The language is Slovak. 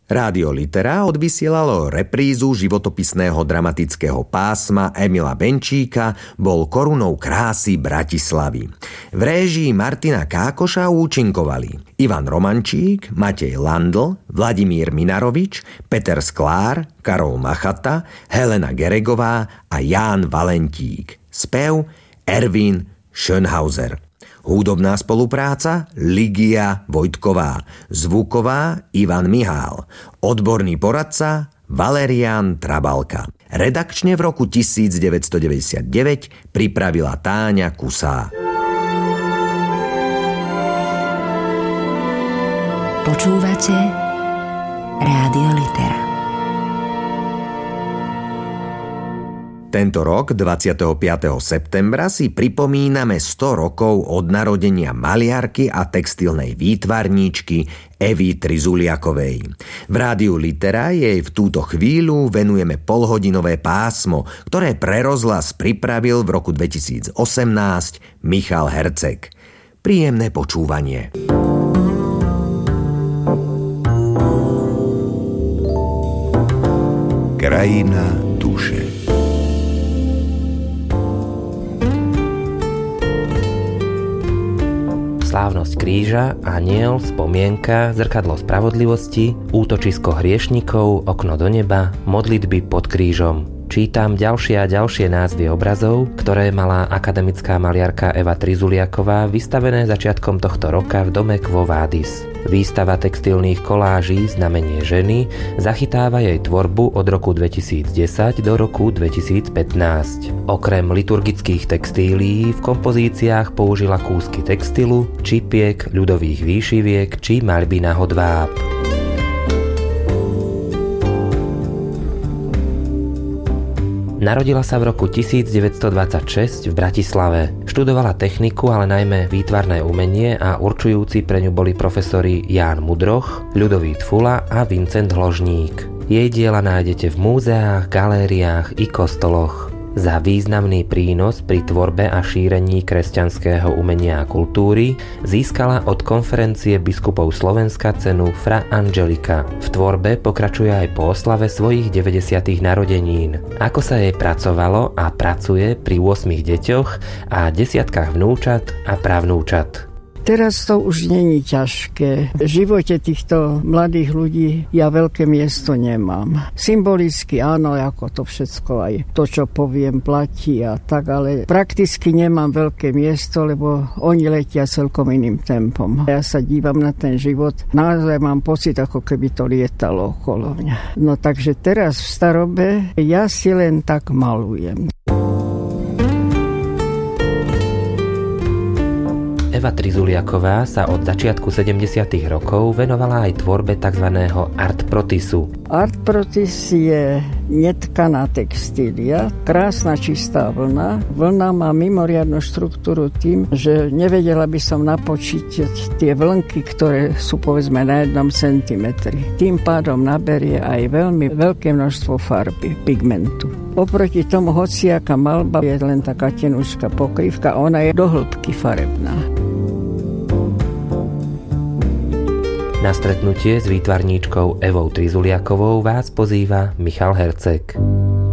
Rádio Litera odvysielalo reprízu životopisného dramatického pásma Emila Benčíka Bol korunou krásy Bratislavy. V réžii Martina Kákoša účinkovali Ivan Romančík, Matej Landl, Vladimír Minarovič, Peter Sklár, Karol Machata, Helena Geregová a Ján Valentík. Spev Erwin Schönhauser. Hudobná spolupráca Ligia Vojtková. Zvuková Ivan Mihál. Odborný poradca Valerián Trabalka. Redakčne v roku 1999 pripravila Táňa Kusá. Počúvate Rádio Litera. Tento rok, 25. septembra, si pripomíname 100 rokov od narodenia maliarky a textilnej výtvarníčky Evy Trizuliakovej. V Rádiu Litera jej v túto chvíľu venujeme polhodinové pásmo, ktoré pre rozhlas pripravil v roku 2018 Michal Herceg. Príjemné počúvanie. Krajina duše. Slávnosť kríža, aniel, spomienka, zrkadlo spravodlivosti, útočisko hriešnikov, okno do neba, modlitby pod krížom. Čítam ďalšie a ďalšie názvy obrazov, ktoré mala akademická maliarka Eva Trizuliaková vystavené začiatkom tohto roka v dome Quo Vadis. Výstava textilných koláží Znamenie ženy zachytáva jej tvorbu od roku 2010 do roku 2015. Okrem liturgických textílií v kompozíciách použila kúsky textilu, čipiek, ľudových výšiviek či maľby na hodváb. Narodila sa v roku 1926 v Bratislave. Študovala techniku, ale najmä výtvarné umenie a určujúci pre ňu boli profesori Ján Mudroch, Ľudovít Fula a Vincent Hložník. Jej diela nájdete v múzeách, galériách i kostoloch. Za významný prínos pri tvorbe a šírení kresťanského umenia a kultúry získala od konferencie biskupov Slovenska cenu Fra Angelika. V tvorbe pokračuje aj po oslave svojich 90. narodenín. Ako sa jej pracovalo a pracuje pri 8 deťoch a desiatkách vnúčat a pravnúčat. Teraz to už není ťažké. V živote týchto mladých ľudí ja veľké miesto nemám. Symbolicky áno, ako to všetko aj to, čo poviem, platí a tak, ale prakticky nemám veľké miesto, lebo oni letia celkom iným tempom. Ja sa dívam na ten život, naozaj mám pocit, ako keby to lietalo okolo mňa. No takže teraz v starobe ja si len tak malujem. Eva Trizuliaková sa od začiatku 70. rokov venovala aj tvorbe tzv. Artprotisu. Artprotis je netkaná textília, krásna čistá vlna. Vlna má mimoriadnu štruktúru tým, že nevedela by som napočítať tie vlnky, ktoré sú povedzme na 1 centimetri. Tým pádom naberie aj veľmi veľké množstvo farby, pigmentu. Oproti tomu hociaká malba je len taká tenučká pokrývka, ona je do hĺbky farebná. Na stretnutie s výtvarníčkou Evou Trizuliakovou vás pozýva Michal Herceg.